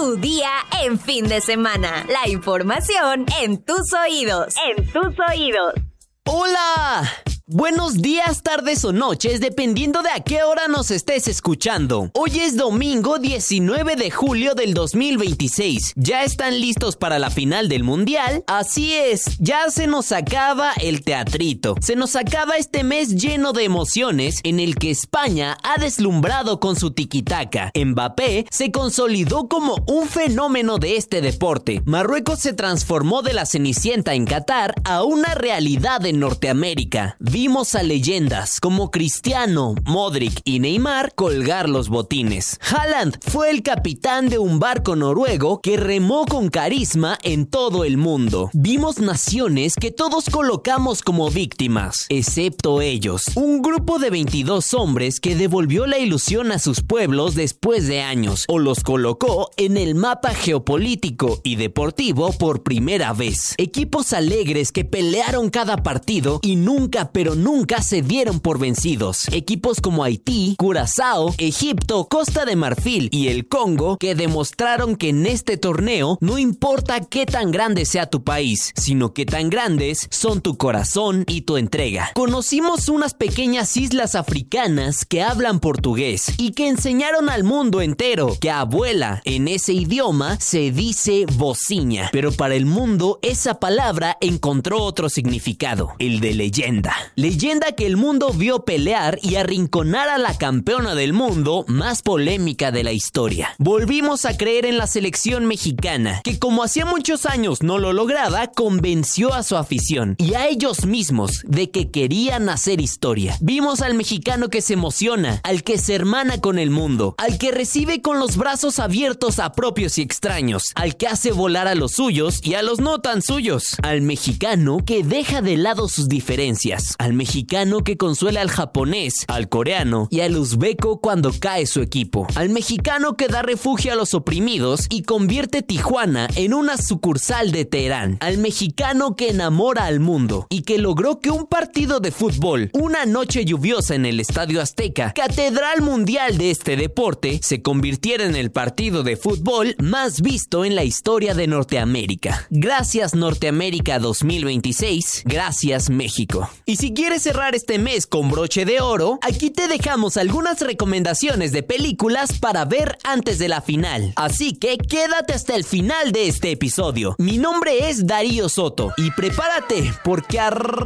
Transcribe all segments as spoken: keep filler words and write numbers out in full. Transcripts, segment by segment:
Tu día en fin de semana. La información en tus oídos. En tus oídos. ¡Hola! Buenos días, tardes o noches, dependiendo de a qué hora nos estés escuchando. Hoy es domingo diecinueve de julio del dos mil veintiséis. ¿Ya están listos para la final del Mundial? Así es, ya se nos acaba el teatrito. Se nos acaba este mes lleno de emociones en el que España ha deslumbrado con su tiquitaca. Mbappé se consolidó como un fenómeno de este deporte. Marruecos se transformó de la Cenicienta en Qatar a una realidad en Norteamérica. Vimos a leyendas como Cristiano, Modric y Neymar colgar los botines. Haaland fue el capitán de un barco noruego que remó con carisma en todo el mundo. Vimos naciones que todos colocamos como víctimas, excepto ellos. Un grupo de veintidós hombres que devolvió la ilusión a sus pueblos después de años, o los colocó en el mapa geopolítico y deportivo por primera vez. Equipos alegres que pelearon cada partido y nunca pero nunca se dieron por vencidos. Equipos como Haití, Curazao, Egipto, Costa de Marfil y el Congo que demostraron que en este torneo no importa qué tan grande sea tu país, sino qué tan grandes son tu corazón y tu entrega. Conocimos unas pequeñas islas africanas que hablan portugués y que enseñaron al mundo entero que abuela en ese idioma se dice vociña, pero para el mundo esa palabra encontró otro significado, el de leyenda. Leyenda que el mundo vio pelear y arrinconar a la campeona del mundo más polémica de la historia. Volvimos a creer en la selección mexicana, que como hacía muchos años no lo lograba, convenció a su afición y a ellos mismos de que querían hacer historia. Vimos al mexicano que se emociona, al que se hermana con el mundo, al que recibe con los brazos abiertos a propios y extraños, al que hace volar a los suyos y a los no tan suyos, al mexicano que deja de lado sus diferencias, al mexicano que consuela al japonés, al coreano y al uzbeco cuando cae su equipo, al mexicano que da refugio a los oprimidos y convierte Tijuana en una sucursal de Teherán, al mexicano que enamora al mundo y que logró que un partido de fútbol, una noche lluviosa en el Estadio Azteca, catedral mundial de este deporte, se convirtiera en el partido de fútbol más visto en la historia de Norteamérica. Gracias Norteamérica dos mil veintiséis, gracias México. Y si quieres cerrar este mes con broche de oro, aquí te dejamos algunas recomendaciones de películas para ver antes de la final. Así que quédate hasta el final de este episodio. Mi nombre es Darío Soto y prepárate porque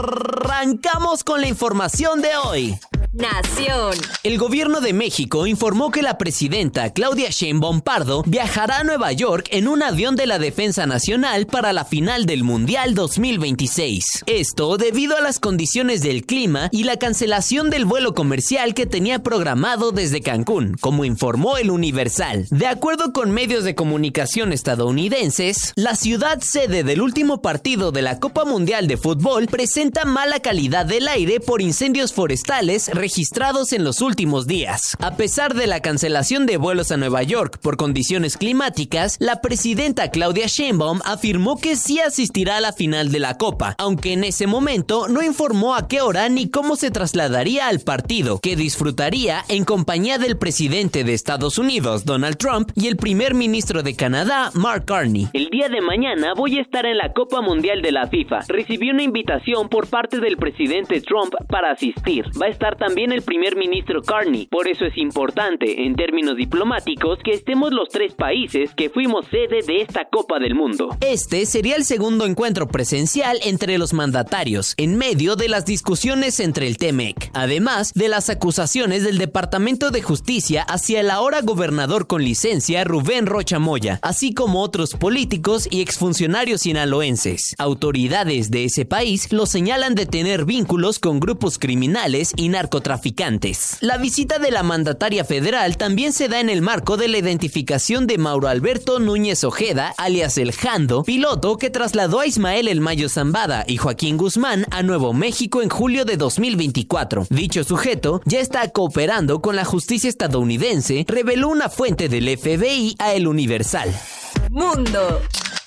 arrancamos con la información de hoy. Nación. El gobierno de México informó que la presidenta Claudia Sheinbaum Pardo viajará a Nueva York en un avión de la Defensa Nacional para la final del Mundial dos mil veintiséis. Esto debido a las condiciones del clima y la cancelación del vuelo comercial que tenía programado desde Cancún, como informó el Universal. De acuerdo con medios de comunicación estadounidenses, la ciudad sede del último partido de la Copa Mundial de Fútbol presenta mala calidad del aire por incendios forestales registrados en los últimos días. A pesar de la cancelación de vuelos a Nueva York por condiciones climáticas, la presidenta Claudia Sheinbaum afirmó que sí asistirá a la final de la Copa, aunque en ese momento no informó a qué hora ni cómo se trasladaría al partido, que disfrutaría en compañía del presidente de Estados Unidos, Donald Trump, y el primer ministro de Canadá, Mark Carney. El día de mañana voy a estar en la Copa Mundial de la FIFA. Recibí una invitación por parte del presidente Trump para asistir. Va a estar también el primer ministro Carney. Por eso es importante, en términos diplomáticos, que estemos los tres países que fuimos sede de esta Copa del Mundo. Este sería el segundo encuentro presencial entre los mandatarios, en medio de las discusiones entre el T M E C, además de las acusaciones del Departamento de Justicia hacia el ahora gobernador con licencia Rubén Rocha Moya, así como otros políticos y exfuncionarios sinaloenses. Autoridades de ese país lo señalan de tener vínculos con grupos criminales y narcotraficantes. La visita de la mandataria federal también se da en el marco de la identificación de Mauro Alberto Núñez Ojeda, alias El Jando, piloto que trasladó a Ismael El Mayo Zambada y Joaquín Guzmán a Nuevo México en julio de dos mil veinticuatro. Dicho sujeto ya está cooperando con la justicia estadounidense, reveló una fuente del F B I a El Universal. Mundo.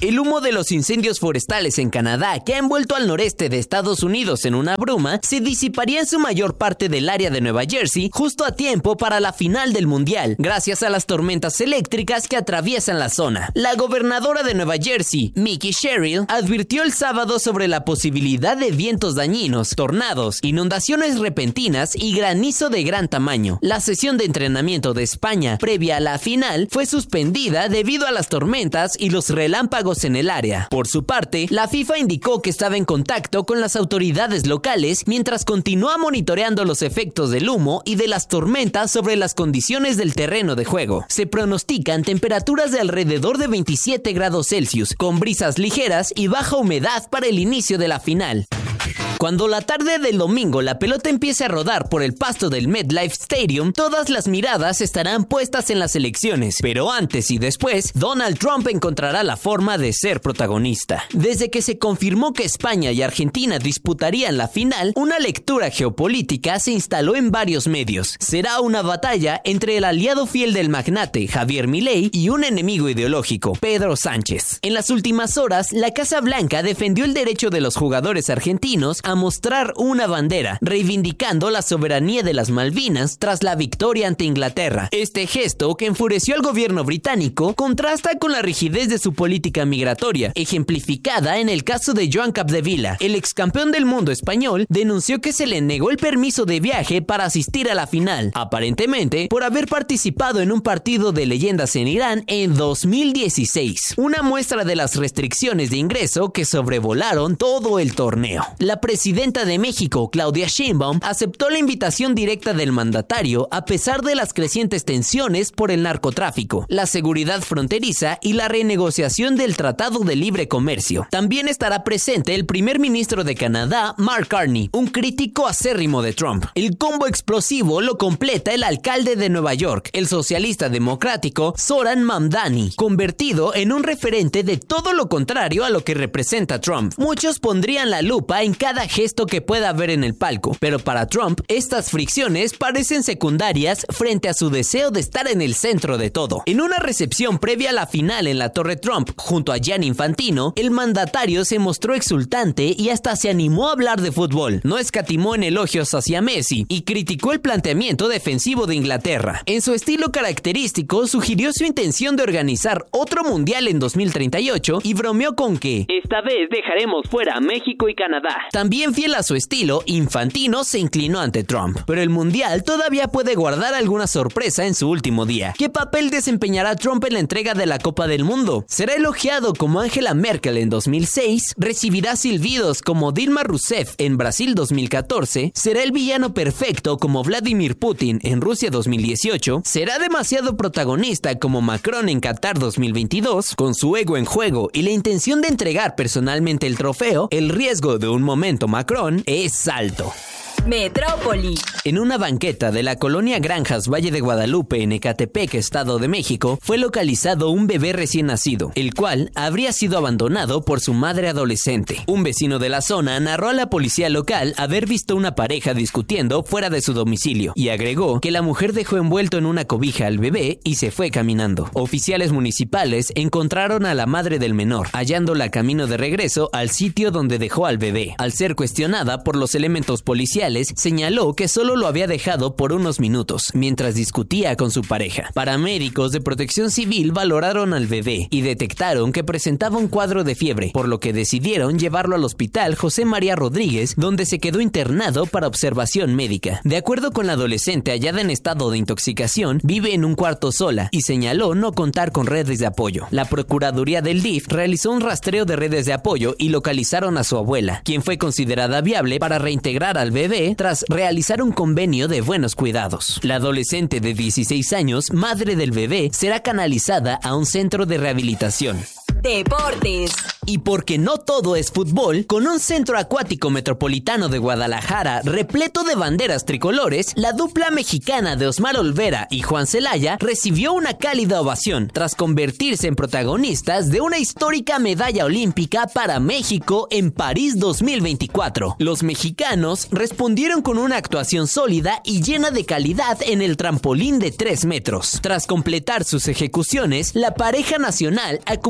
El humo de los incendios forestales en Canadá, que ha envuelto al noreste de Estados Unidos en una bruma, se disiparía en su mayor parte del área de Nueva Jersey justo a tiempo para la final del Mundial, gracias a las tormentas eléctricas que atraviesan la zona. La gobernadora de Nueva Jersey, Mickey Sherrill, advirtió el sábado sobre la posibilidad de vientos dañinos, tornados, inundaciones repentinas y granizo de gran tamaño. La sesión de entrenamiento de España previa a la final fue suspendida debido a las tormentas y los relámpagos en el área. Por su parte, la FIFA indicó que estaba en contacto con las autoridades locales mientras continúa monitoreando los efectos del humo y de las tormentas sobre las condiciones del terreno de juego. Se pronostican temperaturas de alrededor de veintisiete grados Celsius, con brisas ligeras y baja humedad para el inicio de la final. Cuando la tarde del domingo la pelota empiece a rodar por el pasto del MetLife Stadium, todas las miradas estarán puestas en las elecciones, pero antes y después, Donald Trump encontrará la forma de ser protagonista. Desde que se confirmó que España y Argentina disputarían la final, una lectura geopolítica se instaló en varios medios. Será una batalla entre el aliado fiel del magnate, Javier Milei, y un enemigo ideológico, Pedro Sánchez. En las últimas horas, la Casa Blanca defendió el derecho de los jugadores argentinos a mostrar una bandera, reivindicando la soberanía de las Malvinas tras la victoria ante Inglaterra. Este gesto, que enfureció al gobierno británico, contrasta con la rigidez de su política migratoria, ejemplificada en el caso de Joan Capdevila. El ex campeón del mundo español denunció que se le negó el permiso de viaje para asistir a la final, aparentemente por haber participado en un partido de leyendas en Irán en dos mil dieciséis, una muestra de las restricciones de ingreso que sobrevolaron todo el torneo. La presidenta de México, Claudia Sheinbaum, aceptó la invitación directa del mandatario a pesar de las crecientes tensiones por el narcotráfico, la seguridad fronteriza y la renegociación del Tratado de Libre Comercio. También estará presente el primer ministro de Canadá, Mark Carney, un crítico acérrimo de Trump. El combo explosivo lo completa el alcalde de Nueva York, el socialista democrático Zoran Mamdani, convertido en un referente de todo lo contrario a lo que representa Trump. Muchos pondrían la lupa en cada gesto que pueda haber en el palco, pero para Trump, estas fricciones parecen secundarias frente a su deseo de estar en el centro de todo. En una recepción previa a la final en la Torre Trump, junto a Gianni Infantino, el mandatario se mostró exultante y hasta se animó a hablar de fútbol. No escatimó en elogios hacia Messi y criticó el planteamiento defensivo de Inglaterra. En su estilo característico, sugirió su intención de organizar otro mundial en dos mil treinta y ocho y bromeó con que esta vez dejaremos fuera a México y Canadá. También fiel a su estilo, Infantino se inclinó ante Trump, pero el mundial todavía puede guardar alguna sorpresa en su último día. ¿Qué papel desempeñará Trump en la entrega de la Copa del Mundo? ¿Será elogiado como Angela Merkel en dos mil seis? ¿Recibirá silbidos como Dilma Rousseff en Brasil dos mil catorce? ¿Será el villano perfecto como Vladimir Putin en Rusia dos mil dieciocho? ¿Será demasiado protagonista como Macron en Qatar dos mil veintidós? Con su ego en juego y la intención de entregar personalmente el trofeo, el riesgo de un momento Macron es alto. Metrópoli. En una banqueta de la colonia Granjas Valle de Guadalupe en Ecatepec, Estado de México, fue localizado un bebé recién nacido, el cual habría sido abandonado por su madre adolescente. Un vecino de la zona narró a la policía local haber visto una pareja discutiendo fuera de su domicilio y agregó que la mujer dejó envuelto en una cobija al bebé y se fue caminando. Oficiales municipales encontraron a la madre del menor, hallándola camino de regreso al sitio donde dejó al bebé. Al ser cuestionada por los elementos policiales, señaló que solo lo había dejado por unos minutos, mientras discutía con su pareja. Paramédicos de Protección Civil valoraron al bebé y detectaron que presentaba un cuadro de fiebre, por lo que decidieron llevarlo al Hospital José María Rodríguez, donde se quedó internado para observación médica. De acuerdo con la adolescente hallada en estado de intoxicación, vive en un cuarto sola y señaló no contar con redes de apoyo. La Procuraduría del D I F realizó un rastreo de redes de apoyo y localizaron a su abuela, quien fue considerada viable para reintegrar al bebé tras realizar un convenio de buenos cuidados. La adolescente de dieciséis años, madre del bebé, será canalizada a un centro de rehabilitación. Deportes. Y porque no todo es fútbol, con un centro acuático metropolitano de Guadalajara repleto de banderas tricolores, la dupla mexicana de Osmar Olvera y Juan Celaya recibió una cálida ovación tras convertirse en protagonistas de una histórica medalla olímpica para México en París dos mil veinticuatro. Los mexicanos respondieron con una actuación sólida y llena de calidad en el trampolín de tres metros. Tras completar sus ejecuciones, la pareja nacional acumuló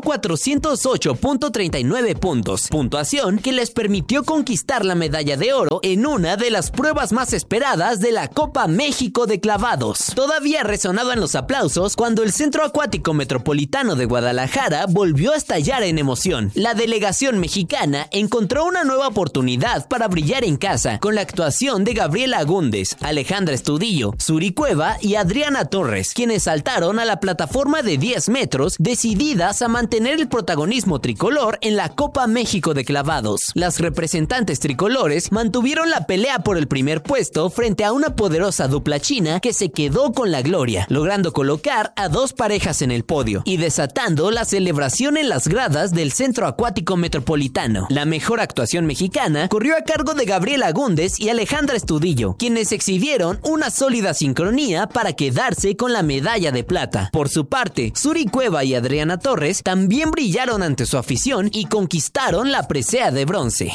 cuatrocientos ocho punto treinta y nueve puntos, puntuación que les permitió conquistar la medalla de oro en una de las pruebas más esperadas de la Copa México de clavados. Todavía resonaban los aplausos cuando el Centro Acuático Metropolitano de Guadalajara volvió a estallar en emoción. La delegación mexicana encontró una nueva oportunidad para brillar en casa con la actuación de Gabriela Agúndez, Alejandra Estudillo, Suri Cueva y Adriana Torres, quienes saltaron a la plataforma de diez metros decididas a mantener el protagonismo tricolor en la Copa México de clavados. Las representantes tricolores mantuvieron la pelea por el primer puesto frente a una poderosa dupla china que se quedó con la gloria, logrando colocar a dos parejas en el podio y desatando la celebración en las gradas del Centro Acuático Metropolitano. La mejor actuación mexicana corrió a cargo de Gabriela Agúndez y Alejandra Estudillo, quienes exhibieron una sólida sincronía para quedarse con la medalla de plata. Por su parte, Suri Cueva y Adriana Torres también brillaron ante su afición y conquistaron la presea de bronce.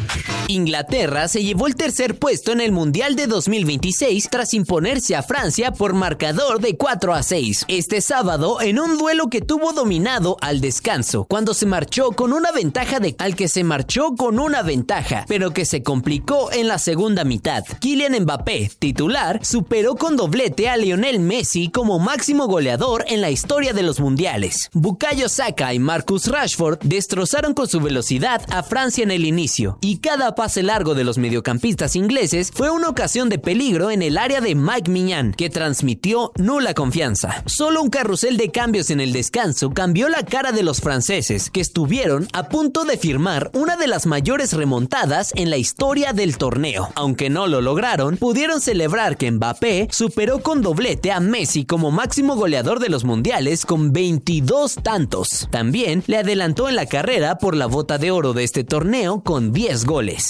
Inglaterra se llevó el tercer puesto en el Mundial de dos mil veintiséis tras imponerse a Francia por marcador de cuatro a seis. Este sábado, en un duelo que tuvo dominado al descanso, cuando se marchó con una ventaja de al que se marchó con una ventaja, pero que se complicó en la segunda mitad. Kylian Mbappé, titular, superó con doblete a Lionel Messi como máximo goleador en la historia de los mundiales. Bukayo Saka y Marcus Rashford destrozaron con su velocidad a Francia en el inicio, y cada pase largo de los mediocampistas ingleses fue una ocasión de peligro en el área de Mike Maignan, que transmitió nula confianza. Solo un carrusel de cambios en el descanso cambió la cara de los franceses, que estuvieron a punto de firmar una de las mayores remontadas en la historia del torneo. Aunque no lo lograron, pudieron celebrar que Mbappé superó con doblete a Messi como máximo goleador de los mundiales con veintidós tantos. También le adelantó en la carrera por la bota de oro de este torneo con diez goles.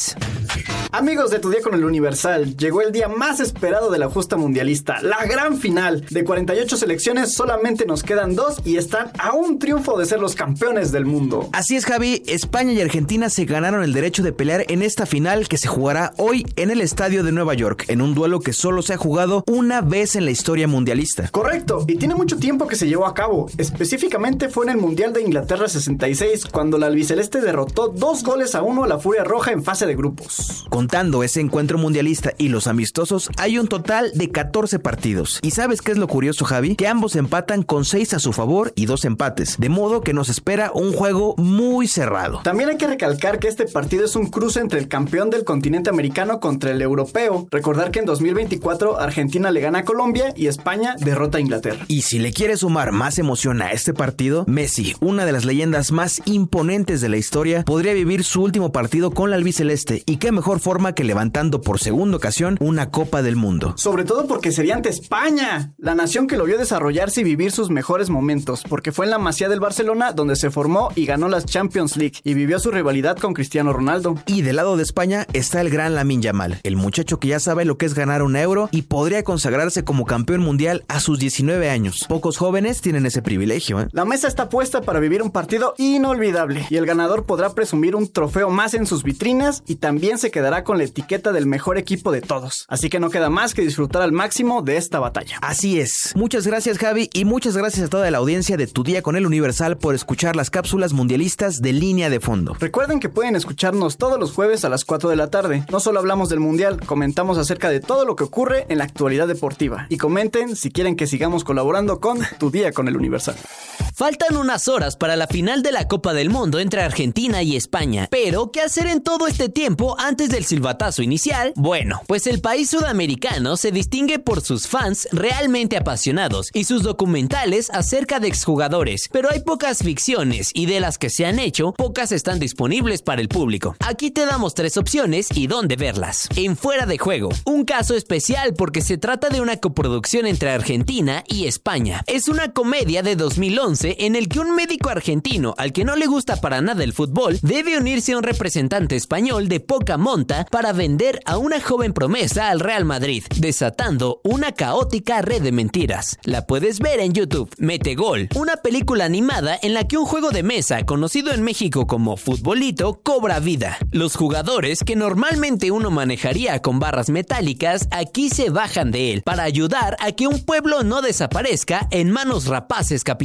Amigos de Tu Día con el Universal, llegó el día más esperado de la justa mundialista, la gran final. De cuarenta y ocho selecciones solamente nos quedan dos y están a un triunfo de ser los campeones del mundo. Así es, Javi, España y Argentina se ganaron el derecho de pelear en esta final que se jugará hoy en el estadio de Nueva York, en un duelo que solo se ha jugado una vez en la historia mundialista. Correcto, y tiene mucho tiempo que se llevó a cabo. Específicamente fue en el Mundial de Inglaterra sesenta y seis, cuando la albiceleste derrotó dos goles a uno a la Furia Roja en fase de grupos. Contando ese encuentro mundialista y los amistosos, hay un total de catorce partidos. ¿Y sabes qué es lo curioso, Javi? Que ambos empatan con seis a su favor y dos empates, de modo que nos espera un juego muy cerrado. También hay que recalcar que este partido es un cruce entre el campeón del continente americano contra el europeo. Recordar que en dos mil veinticuatro Argentina le gana a Colombia y España derrota a Inglaterra. Y si le quieres sumar más emoción a este partido, Messi, una de las leyendas más imponentes de la historia, podría vivir su último partido con la albiceleste, y qué mejor forma que levantando por segunda ocasión una Copa del Mundo. Sobre todo porque sería ante España, la nación que lo vio desarrollarse y vivir sus mejores momentos, porque fue en la Masía del Barcelona donde se formó y ganó las Champions League y vivió su rivalidad con Cristiano Ronaldo. Y del lado de España está el gran Lamine Yamal, el muchacho que ya sabe lo que es ganar un euro y podría consagrarse como campeón mundial a sus diecinueve años. Pocos jóvenes tienen ese privilegio, ¿eh? La mesa está puesta para vivir un partido inolvidable y el ganador podrá presumir un trofeo más en sus vitrinas y también se quedará con la etiqueta del mejor equipo de todos. Así que no queda más que disfrutar al máximo de esta batalla. Así es. Muchas gracias, Javi, y muchas gracias a toda la audiencia de Tu Día con el Universal por escuchar las cápsulas mundialistas de Línea de Fondo. Recuerden que pueden escucharnos todos los jueves a las cuatro de la tarde. No solo hablamos del mundial, comentamos acerca de todo lo que ocurre en la actualidad deportiva. Y comenten si quieren que sigamos colaborando con Tu Día con el Universal. Faltan unas horas para la final de la Copa del Mundo entre Argentina y España. Pero, ¿qué hacer en todo este tiempo antes del silbatazo inicial? Bueno, pues el país sudamericano se distingue por sus fans realmente apasionados y sus documentales acerca de exjugadores. Pero hay pocas ficciones y de las que se han hecho, pocas están disponibles para el público. Aquí te damos tres opciones y dónde verlas. En Fuera de Juego, un caso especial porque se trata de una coproducción entre Argentina y España. Es una comedia de dos mil once en el que un médico argentino al que no le gusta para nada el fútbol debe unirse a un representante español de poca monta para vender a una joven promesa al Real Madrid, desatando una caótica red de mentiras. La puedes ver en YouTube. Mete Gol, una película animada en la que un juego de mesa conocido en México como futbolito cobra vida. Los jugadores que normalmente uno manejaría con barras metálicas aquí se bajan de él para ayudar a que un pueblo no desaparezca en manos rapaces capitalistas.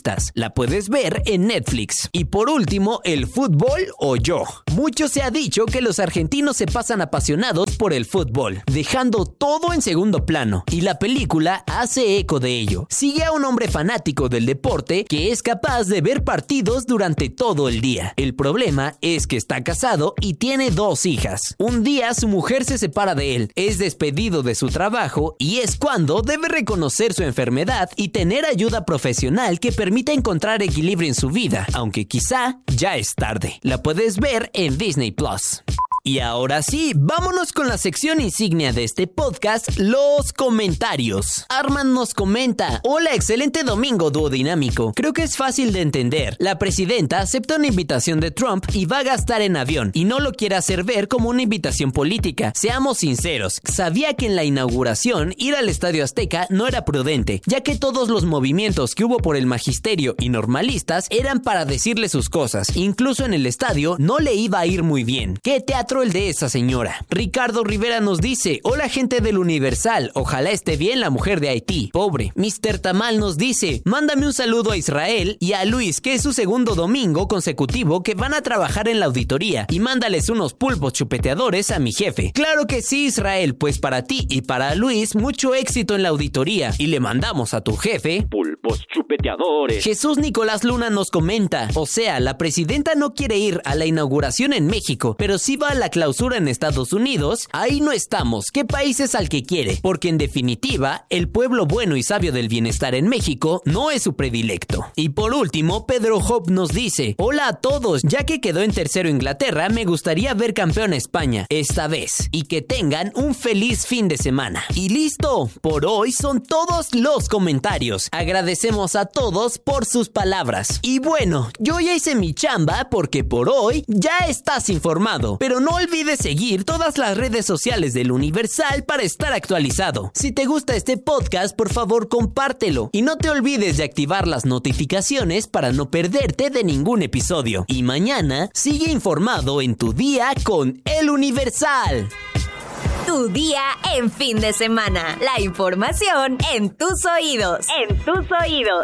favoritas. La puedes ver en Netflix. Y por último, ¿el fútbol o yo? Mucho se ha dicho que los argentinos se pasan apasionados por el fútbol, dejando todo en segundo plano, y la película hace eco de ello. Sigue a un hombre fanático del deporte que es capaz de ver partidos durante todo el día. El problema es que está casado y tiene dos hijas. Un día su mujer se separa de él, es despedido de su trabajo y es cuando debe reconocer su enfermedad y tener ayuda profesional que permita encontrar equilibrio en su vida, aunque quizá ya es tarde. La puedes ver en Disney Plus. Y ahora sí, vámonos con la sección insignia de este podcast, los comentarios. Arman nos comenta: hola, excelente domingo duodinámico. Creo que es fácil de entender. La presidenta acepta una invitación de Trump y va a gastar en avión, y no lo quiere hacer ver como una invitación política. Seamos sinceros, sabía que en la inauguración ir al Estadio Azteca no era prudente, ya que todos los movimientos que hubo por el magisterio y normalistas eran para decirle sus cosas. Incluso en el estadio no le iba a ir muy bien. ¿Qué teatro el de esa señora? Ricardo Rivera nos dice: hola gente del Universal, ojalá esté bien la mujer de Haití, pobre. mister Tamal nos dice: mándame un saludo a Israel y a Luis, que es su segundo domingo consecutivo que van a trabajar en la auditoría, y mándales unos pulpos chupeteadores a mi jefe. Claro que sí, Israel, pues para ti y para Luis mucho éxito en la auditoría, y le mandamos a tu jefe pulpos chupeteadores. Jesús Nicolás Luna nos comenta: o sea, la presidenta no quiere ir a la inauguración en México, pero sí va a la clausura en Estados Unidos. Ahí no estamos. ¿Qué país es al que quiere? Porque en definitiva, el pueblo bueno y sabio del bienestar en México no es su predilecto. Y por último, Pedro Hope nos dice: hola a todos, ya que quedó en tercero Inglaterra, me gustaría ver campeón a España esta vez, y que tengan un feliz fin de semana. Y listo, por hoy son todos los comentarios. Agradecemos a todos por sus palabras. Y bueno, yo ya hice mi chamba porque por hoy ya estás informado, pero no olvides seguir todas las redes sociales del Universal para estar actualizado. Si te gusta este podcast, por favor compártelo, y no te olvides de activar las notificaciones para no perderte de ningún episodio. Y mañana sigue informado en tu día con El Universal. Tu día en fin de semana. La información en tus oídos. En tus oídos.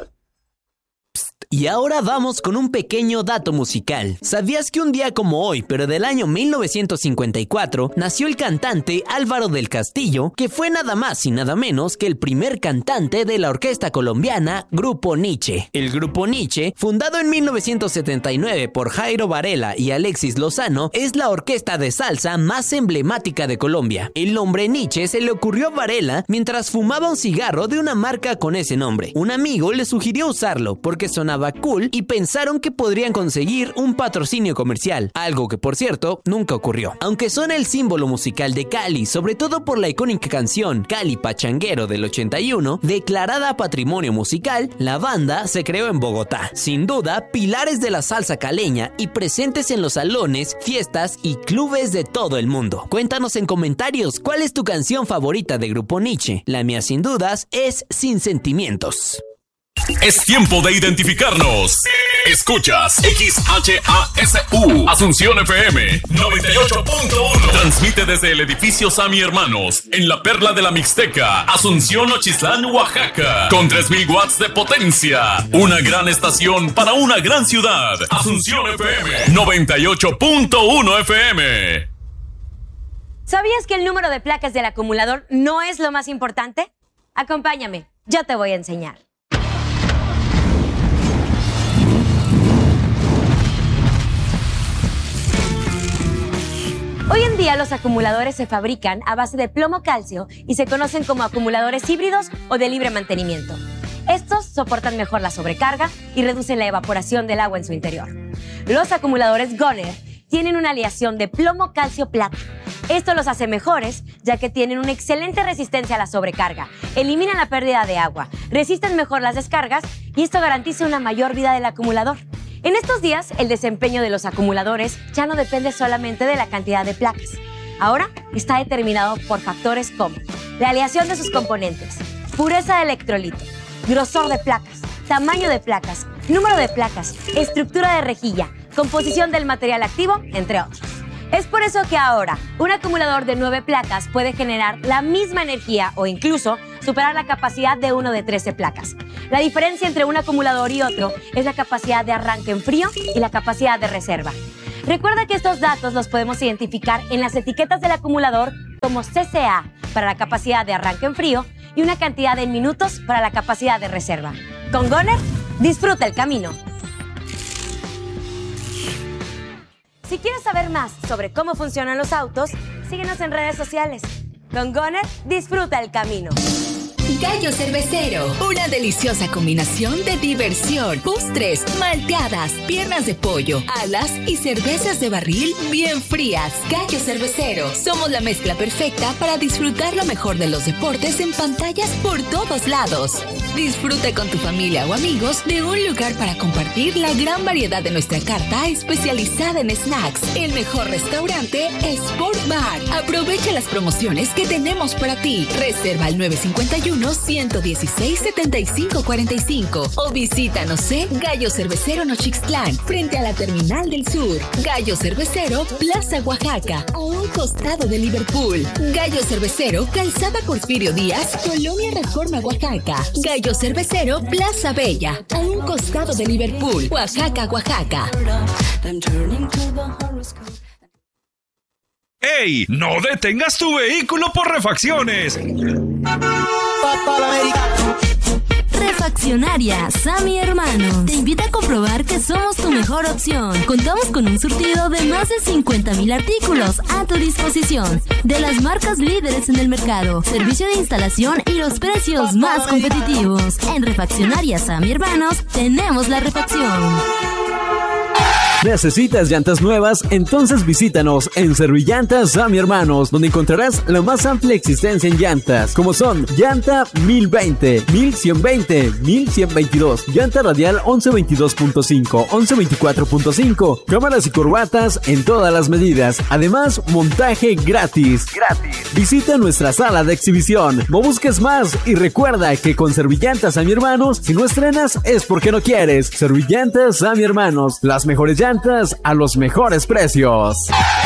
Y ahora vamos con un pequeño dato musical. ¿Sabías que un día como hoy, pero del año mil novecientos cincuenta y cuatro, nació el cantante Álvaro del Castillo, que fue nada más y nada menos que el primer cantante de la orquesta colombiana Grupo Niche? El Grupo Niche, fundado en mil novecientos setenta y nueve por Jairo Varela y Alexis Lozano, es la orquesta de salsa más emblemática de Colombia. El nombre Niche se le ocurrió a Varela mientras fumaba un cigarro de una marca con ese nombre. Un amigo le sugirió usarlo porque sonaba cool y pensaron que podrían conseguir un patrocinio comercial, algo que por cierto nunca ocurrió. Aunque son el símbolo musical de Cali, sobre todo por la icónica canción Cali Pachanguero del ochenta y uno, declarada patrimonio musical, la banda se creó en Bogotá. Sin duda, pilares de la salsa caleña y presentes en los salones, fiestas y clubes de todo el mundo. Cuéntanos en comentarios cuál es tu canción favorita de Grupo Niche. La mía sin dudas es Sin Sentimientos. Es tiempo de identificarnos. Escuchas X H A S U Asunción F M noventa y ocho punto uno. Transmite desde el edificio Sammy Hermanos en la Perla de la Mixteca, Asunción, Ochislán, Oaxaca, con tres mil watts de potencia. Una gran estación para una gran ciudad. Asunción F M noventa y ocho punto uno F M. ¿Sabías que el número de placas del acumulador no es lo más importante? Acompáñame, yo te voy a enseñar. Hoy en día los acumuladores se fabrican a base de plomo-calcio y se conocen como acumuladores híbridos o de libre mantenimiento. Estos soportan mejor la sobrecarga y reducen la evaporación del agua en su interior. Los acumuladores Goner tienen una aleación de plomo-calcio-plata. Esto los hace mejores, ya que tienen una excelente resistencia a la sobrecarga, eliminan la pérdida de agua, resisten mejor las descargas y esto garantiza una mayor vida del acumulador. En estos días, el desempeño de los acumuladores ya no depende solamente de la cantidad de placas. Ahora está determinado por factores como la aleación de sus componentes, pureza de electrolito, grosor de placas, tamaño de placas, número de placas, estructura de rejilla, composición del material activo, entre otros. Es por eso que ahora un acumulador de nueve placas puede generar la misma energía o incluso superar la capacidad de uno de trece placas. La diferencia entre un acumulador y otro es la capacidad de arranque en frío y la capacidad de reserva. Recuerda que estos datos los podemos identificar en las etiquetas del acumulador como C C A para la capacidad de arranque en frío y una cantidad en minutos para la capacidad de reserva. Con Goner, disfruta el camino. Si quieres saber más sobre cómo funcionan los autos, síguenos en redes sociales. Con Goner, disfruta el camino. Gallo Cervecero, una deliciosa combinación de diversión, postres, malteadas, piernas de pollo, alas y cervezas de barril bien frías. Gallo Cervecero, somos la mezcla perfecta para disfrutar lo mejor de los deportes en pantallas por todos lados. Disfruta con tu familia o amigos de un lugar para compartir la gran variedad de nuestra carta especializada en snacks. El mejor restaurante Sport Bar. Aprovecha las promociones que tenemos para ti. Reserva al nueve cinco uno, uno uno seis, siete cinco cuatro cinco o visítanos en Gallo Cervecero Nochixtlán, frente a la Terminal del Sur. Gallo Cervecero, Plaza Oaxaca, a un costado de Liverpool. Gallo Cervecero, Calzada Porfirio Díaz, Colonia Reforma, Oaxaca. Gallo Cervecero, Plaza Bella, a un costado de Liverpool, Oaxaca, Oaxaca. ¡Ey! ¡No detengas tu vehículo por refacciones! Refaccionaria Sammy Hermanos te invita a comprobar que somos tu mejor opción. Contamos con un surtido de más de cincuenta mil artículos a tu disposición, de las marcas líderes en el mercado, servicio de instalación y los precios más competitivos. En Refaccionaria Sammy Hermanos tenemos la refacción. ¿Necesitas llantas nuevas? Entonces visítanos en Servillantas Sammy Hermanos, donde encontrarás la más amplia existencia en llantas, como son llanta mil veinte, mil ciento veinte, mil ciento veintidós, llanta radial once veintidós punto cinco, once veinticuatro punto cinco, cámaras y corbatas en todas las medidas. Además, montaje gratis. Gratis. Visita nuestra sala de exhibición. No busques más y recuerda que con Servillantas Sammy Hermanos, si no estrenas es porque no quieres. Servillantas Sammy Hermanos, las mejores llantas a los mejores precios.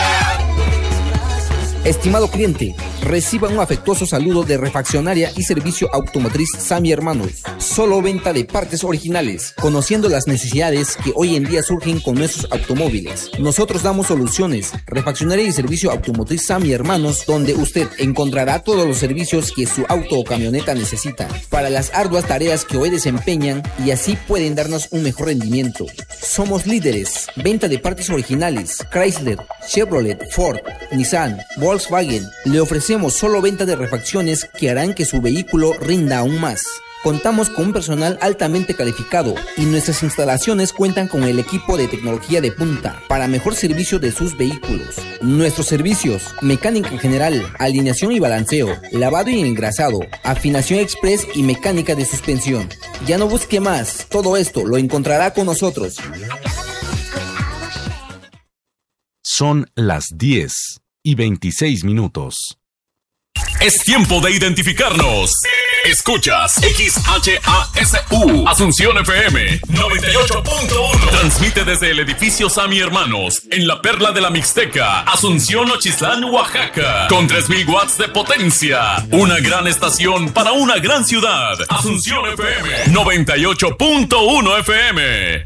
Estimado cliente, reciba un afectuoso saludo de Refaccionaria y Servicio Automotriz Sammy Hermanos. Solo venta de partes originales, conociendo las necesidades que hoy en día surgen con nuestros automóviles. Nosotros damos soluciones. Refaccionaria y Servicio Automotriz Sammy Hermanos, donde usted encontrará todos los servicios que su auto o camioneta necesita para las arduas tareas que hoy desempeñan, y así pueden darnos un mejor rendimiento. Somos líderes. Venta de partes originales. Chrysler, Chevrolet, Ford, Nissan, Volkswagen. Le ofrecemos solo venta de refacciones que harán que su vehículo rinda aún más. Contamos con un personal altamente calificado y nuestras instalaciones cuentan con el equipo de tecnología de punta para mejor servicio de sus vehículos. Nuestros servicios: mecánica general, alineación y balanceo, lavado y engrasado, afinación express y mecánica de suspensión. Ya no busque más, todo esto lo encontrará con nosotros. Son las diez y veintiséis minutos. Es tiempo de identificarnos. Escuchas X H A S U Asunción F M noventa y ocho punto uno. Transmite desde el edificio Sammy Hermanos en la perla de la Mixteca, Asunción, Nochixtlán, Oaxaca, con tres mil watts de potencia. Una gran estación para una gran ciudad. Asunción F M noventa y ocho punto uno F M.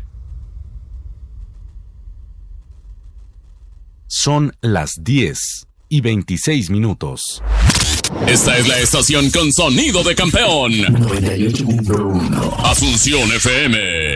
Son las diez y veintiséis minutos. Esta es la estación con sonido de campeón. noventa y ocho punto uno. Asunción F M.